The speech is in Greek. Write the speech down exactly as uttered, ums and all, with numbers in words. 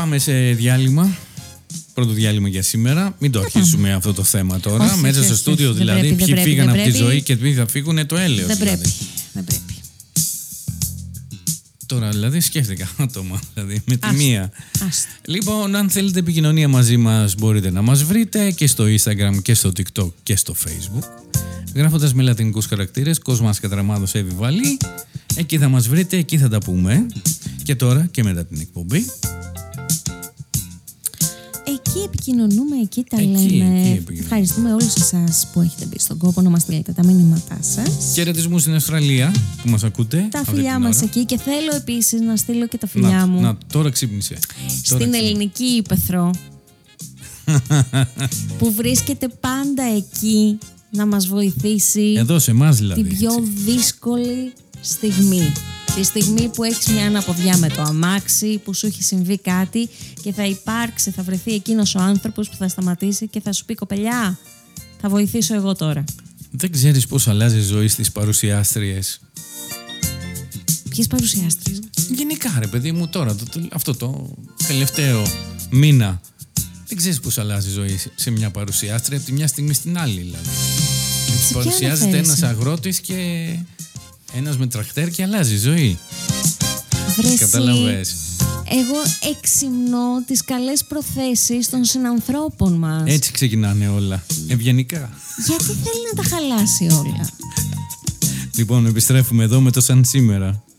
Πάμε σε διάλειμμα. Πρώτο διάλειμμα για σήμερα. Μην το αρχίσουμε αυτό το θέμα τώρα. Όχι, Μέσα όχι, στο όχι, στούντιο όχι, δηλαδή. δεν Ποιοι πρέπει, φύγαν δεν από τη πρέπει. ζωή και ποιοι θα φύγουν το έλεος. Δεν δηλαδή. πρέπει. Δεν πρέπει. Τώρα δηλαδή σκέφτηκα άτομα. Δηλαδή με τη Άστο, μία. άστο. Λοιπόν, αν θέλετε επικοινωνία μαζί μας, μπορείτε να μας βρείτε και στο Instagram και στο TikTok και στο Facebook. Γράφοντας με λατινικούς χαρακτήρες Κοσμάς Κατραμάδος Εύη Βαλή. Εκεί θα μας βρείτε, εκεί θα τα πούμε. Και τώρα και μετά την εκπομπή. Εκεί επικοινωνούμε, εκεί τα Εκεί, λέμε. εκεί επικοινωνούμε. Ευχαριστούμε όλους εσάς που έχετε μπει στον κόπο να μας στείλετε τα μήνυματά σας. Χαιρετισμού στην Αυστραλία που μας ακούτε. Τα αυτή φιλιά την μας ώρα. εκεί και θέλω επίσης να στείλω και τα φιλιά Να, μου να, τώρα ξύπνησε. Τώρα στην ξύπνησε. ελληνική ύπαιθρο που βρίσκεται πάντα εκεί να μας βοηθήσει Εδώ σε εμάς δηλαδή. την πιο έτσι. δύσκολη στιγμή. Τη στιγμή που έχεις μια αναποδιά με το αμάξι, που σου έχει συμβεί κάτι και θα υπάρξει, θα βρεθεί εκείνος ο άνθρωπος που θα σταματήσει και θα σου πει κοπελιά, θα βοηθήσω εγώ τώρα. Δεν ξέρεις πώς αλλάζει η ζωή στις παρουσιάστριες. Ποιες παρουσιάστρες? Γενικά ρε παιδί μου τώρα, το, το- αυτό το τελευταίο μήνα. Δεν ξέρεις πώς αλλάζει η ζωή σε- σε μια παρουσιάστρια από τη μια στιγμή στην άλλη δηλαδή. Σε ποια Παρουσιάζεται αναφέρεσαι? ένας αγρότης και ένας με τρακτέρ και αλλάζει η ζωή. Βρε εσύ, Καταλαβες. εγώ εξυμνώ τις καλές προθέσεις των συνανθρώπων μας. Έτσι ξεκινάνε όλα. Ευγενικά. Γιατί θέλει να τα χαλάσει όλα. Λοιπόν, επιστρέφουμε εδώ με το σαν σήμερα.